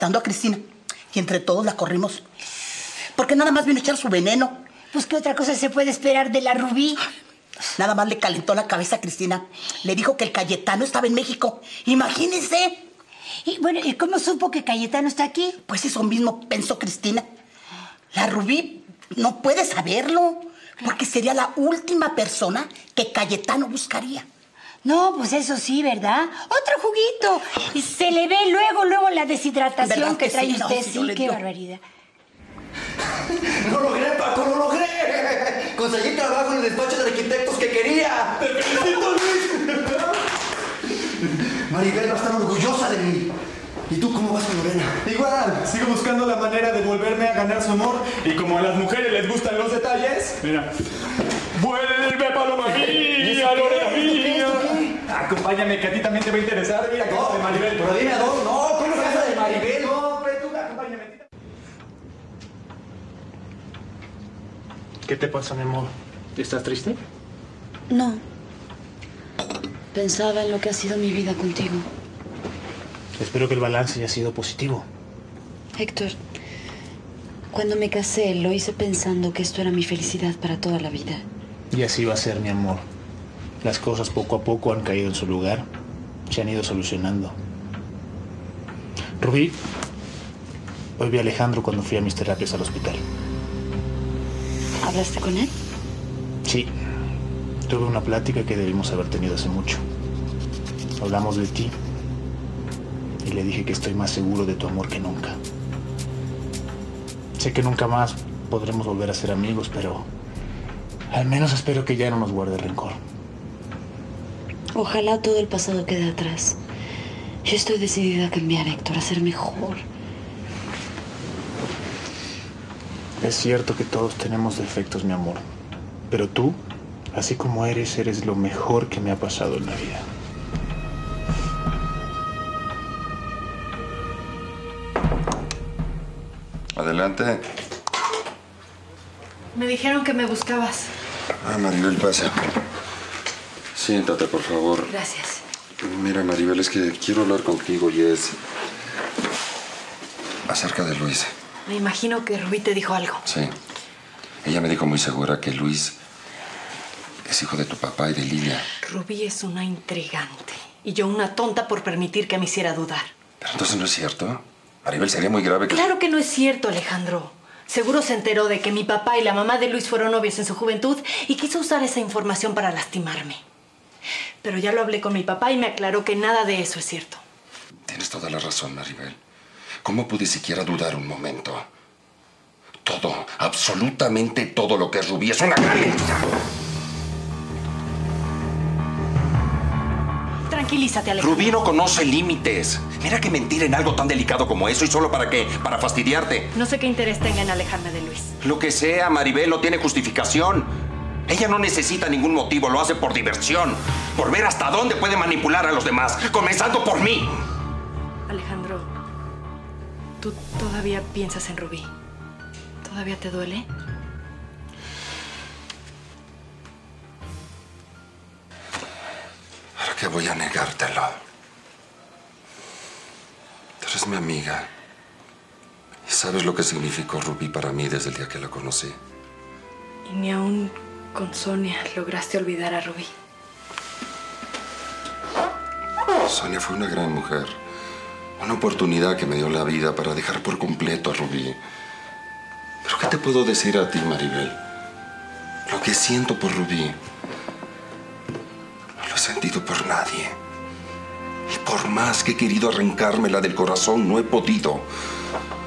dando a Cristina. Y entre todos la corrimos. Porque nada más vino a echar su veneno. Pues, ¿qué otra cosa se puede esperar de la Rubí? Nada más le calentó la cabeza a Cristina. Le dijo que el Cayetano estaba en México. Imagínense. Y bueno, ¿y cómo supo que Cayetano está aquí? Pues eso mismo pensó Cristina. La Rubí no puede saberlo, porque sería la última persona que Cayetano buscaría. No, pues eso sí, ¿verdad? Otro juguito. Y se le ve luego la deshidratación que trae usted. Sí, qué barbaridad. ¡Lo logré, Paco! ¡Lo logré! Conseguí trabajo en el despacho de arquitectos que quería. ¡Te felicito, Luis! Maribel va a estar orgullosa de mí. ¿Y tú cómo vas con Lorena? Igual, sigo buscando la manera de volverme a ganar su amor. Y como a las mujeres les gustan los detalles, mira. ¡Vuelve, paloma mía, Lorena mía! Acompáñame, que a ti también te va a interesar. Mira, que es de Maribel. Pero dime a dónde. No, ¿cómo es esa de Maribel? No, pero tú acompáñame. ¿Qué te pasa, mi amor? ¿Estás triste? No. Pensaba en lo que ha sido mi vida contigo. Espero que el balance haya sido positivo. Héctor, cuando me casé, lo hice pensando que esto era mi felicidad para toda la vida. Y así va a ser, mi amor. Las cosas poco a poco han caído en su lugar. Se han ido solucionando. Rubí, hoy vi a Alejandro cuando fui a mis terapias al hospital. ¿Hablaste con él? Sí. Tuve una plática que debimos haber tenido hace mucho. Hablamos de ti. Y le dije que estoy más seguro de tu amor que nunca. Sé que nunca más podremos volver a ser amigos, pero al menos espero que ya no nos guarde rencor. Ojalá todo el pasado quede atrás. Yo estoy decidida a cambiar, Héctor, a ser mejor. Es cierto que todos tenemos defectos, mi amor. Pero tú, así como eres lo mejor que me ha pasado en la vida. Adelante. Me dijeron que me buscabas. Ah, Maribel, pasa. Siéntate, por favor. Gracias. Mira, Maribel, es que quiero hablar contigo y es acerca de Luis. Me imagino que Rubí te dijo algo. Sí. Ella me dijo muy segura que Luis es hijo de tu papá y de Lilia. Rubí es una intrigante. Y yo una tonta por permitir que me hiciera dudar. Pero entonces no es cierto. Maribel, sería muy grave que... Claro que no es cierto, Alejandro. Seguro se enteró de que mi papá y la mamá de Luis fueron novios en su juventud y quiso usar esa información para lastimarme. Pero ya lo hablé con mi papá y me aclaró que nada de eso es cierto. Tienes toda la razón, Maribel. ¿Cómo pude siquiera dudar un momento? Todo, absolutamente todo lo que es Rubí es una gran mentira. Tranquilízate, Alejandro. Rubí no conoce límites. Mira que mentir en algo tan delicado como eso. ¿Y solo para qué? ¿Para fastidiarte? No sé qué interés tenga en alejarme de Luis. Lo que sea, Maribel, no tiene justificación. Ella no necesita ningún motivo. Lo hace por diversión. Por ver hasta dónde puede manipular a los demás. Comenzando por mí. Alejandro, ¿tú todavía piensas en Rubí? ¿Todavía te duele? ¿Para qué voy a negártelo? Tú eres mi amiga. Y sabes lo que significó Rubí para mí desde el día que la conocí. Y ni aún con Sonia lograste olvidar a Rubí. Sonia fue una gran mujer. Una oportunidad que me dio la vida para dejar por completo a Rubí. ¿Pero qué te puedo decir a ti, Maribel? Lo que siento por Rubí no lo he sentido por nadie. Y por más que he querido arrancármela del corazón, no he podido.